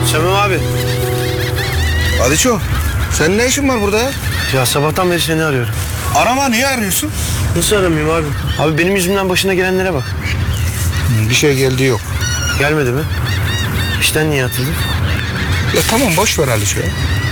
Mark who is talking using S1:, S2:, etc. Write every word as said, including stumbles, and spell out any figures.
S1: Samim abi.
S2: Aliço, senin ne işin var burada ya?
S1: Ya sabahtan beri seni arıyorum.
S2: Arama, niye arıyorsun?
S1: Nasıl aramayayım abi? Abi benim yüzümden başına gelenlere bak.
S2: Bir şey geldi yok.
S1: Gelmedi mi? İşten niye atıldı?
S2: Ya tamam, boş ver Aliço ya.